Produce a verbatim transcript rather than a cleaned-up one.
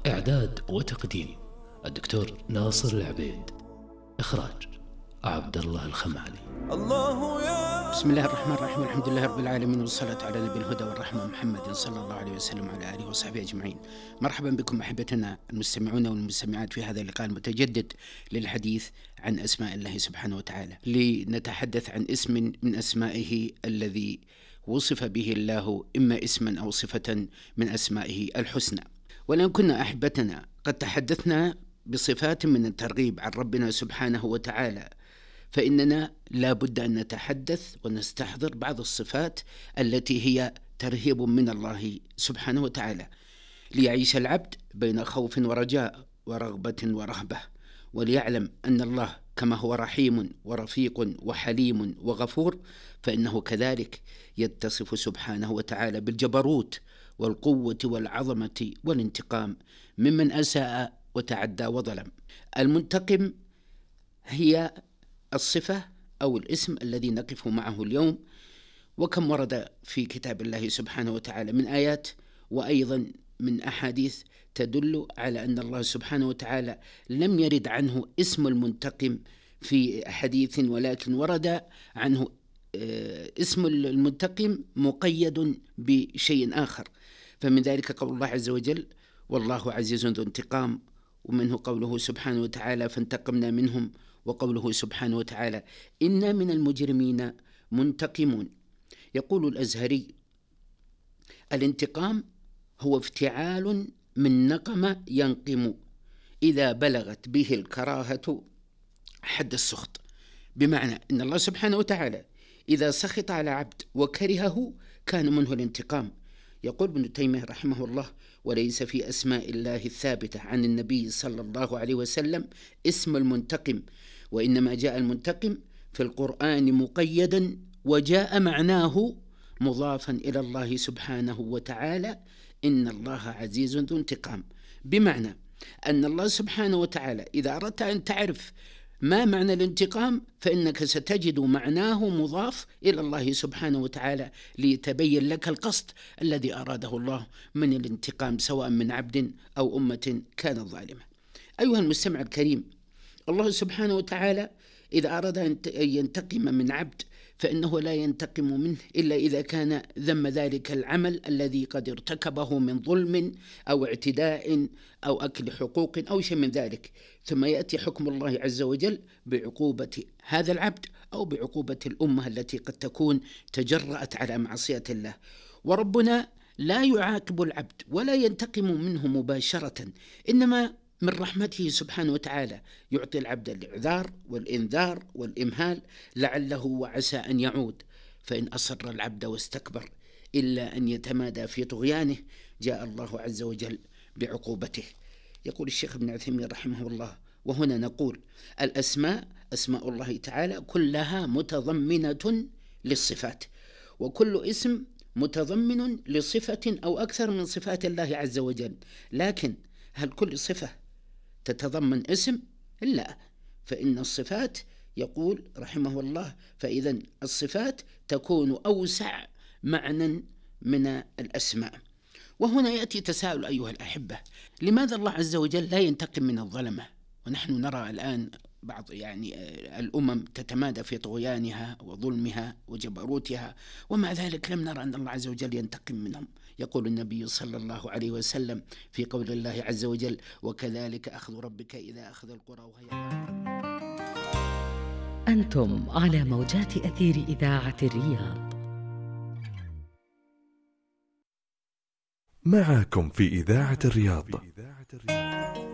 إعداد وتقديم الدكتور ناصر العبيد. إخراج عبد الله الخمالي. الله يا بسم الله الرحمن الرحيم. الحمد لله رب العالمين، والصلاة على نبي الهدى والرحمة محمد صلى الله عليه وسلم وعلى آله وصحبه أجمعين. مرحبا بكم أحبتنا المستمعون والمستمعات في هذا اللقاء المتجدد للحديث عن أسماء الله سبحانه وتعالى، لنتحدث عن اسم من أسمائه الذي وصف به الله إما اسما أو صفة من أسمائه الحسنى. ولأن كنا أحبتنا قد تحدثنا بصفات من الترغيب عن ربنا سبحانه وتعالى، فإننا لا بد أن نتحدث ونستحضر بعض الصفات التي هي ترهيب من الله سبحانه وتعالى، ليعيش العبد بين خوف ورجاء ورغبة ورهبة، وليعلم أن الله كما هو رحيم ورفيق وحليم وغفور، فإنه كذلك يتصف سبحانه وتعالى بالجبروت والقوة والعظمة والانتقام ممن أساء وتعدى وظلم. المنتقم هي الصفة أو الاسم الذي نقف معه اليوم، وكم ورد في كتاب الله سبحانه وتعالى من آيات وأيضا من أحاديث تدل على أن الله سبحانه وتعالى لم يرد عنه اسم المنتقم في حديث، ولكن ورد عنه اسم المنتقم مقيد بشيء آخر. فمن ذلك قول الله عز وجل: والله عزيز ذو انتقام، ومنه قوله سبحانه وتعالى: فانتقمنا منهم، وقوله سبحانه وتعالى: إنا من المجرمين منتقمون. يقول الأزهري: الانتقام هو افتعال من نقم ينقم إذا بلغت به الكراهة حد السخط، بمعنى أن الله سبحانه وتعالى إذا سخط على عبد وكرهه كان منه الانتقام. يقول ابن تيمية رحمه الله: وليس في أسماء الله الثابتة عن النبي صلى الله عليه وسلم اسم المنتقم، وإنما جاء المنتقم في القرآن مقيدا، وجاء معناه مضافا إلى الله سبحانه وتعالى: إن الله عزيز ذو انتقام. بمعنى أن الله سبحانه وتعالى إذا أردت أن تعرف ما معنى الانتقام فإنك ستجد معناه مضاف إلى الله سبحانه وتعالى، ليتبين لك القصد الذي أراده الله من الانتقام، سواء من عبد أو أمة كانت ظالمة. أيها المستمع الكريم، الله سبحانه وتعالى إذا أراد أن ينتقم من عبد فإنه لا ينتقم منه إلا إذا كان ذم ذلك العمل الذي قد ارتكبه من ظلم أو اعتداء أو أكل حقوق أو شيء من ذلك، ثم يأتي حكم الله عز وجل بعقوبة هذا العبد أو بعقوبة الأمة التي قد تكون تجرأت على معصية الله. وربنا لا يعاقب العبد ولا ينتقم منه مباشرة، إنما من رحمته سبحانه وتعالى يعطي العبد الإعذار والإنذار والإمهال لعله وعسى أن يعود، فإن أصر العبد واستكبر إلا أن يتمادى في طغيانه جاء الله عز وجل بعقوبته. يقول الشيخ ابن عثيمين رحمه الله: وهنا نقول الأسماء أسماء الله تعالى كلها متضمنة للصفات، وكل اسم متضمن لصفة أو أكثر من صفات الله عز وجل، لكن هل كل صفة تتضمن اسم؟ لا، فإن الصفات يقول رحمه الله فإذا الصفات تكون أوسع معنى من الأسماء. وهنا يأتي تساؤل أيها الأحبة: لماذا الله عز وجل لا ينتقم من الظلمة؟ ونحن نرى الآن بعض يعني الأمم تتمادى في طغيانها وظلمها وجبروتها، ومع ذلك لم نرى أن الله عز وجل ينتقم منهم. يقول النبي صلى الله عليه وسلم في قول الله عز وجل: وكذلك أخذ ربك إذا أخذ القرى وهي. أنتم على موجات أثير إذاعة الرياض. معكم في إذاعة الرياض